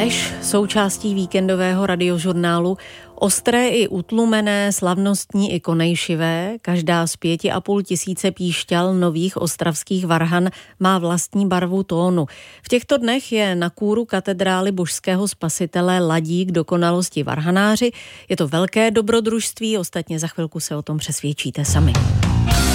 Eš, součástí víkendového radiožurnálu, ostré i utlumené, slavnostní i konejšivé, každá z 5,5 tisíce píšťal nových ostravských varhan má vlastní barvu tónu. V těchto dnech je na kůru katedrály Božského spasitele ladí k dokonalosti varhanáři. Je to velké dobrodružství, ostatně za chvilku se o tom přesvědčíte sami.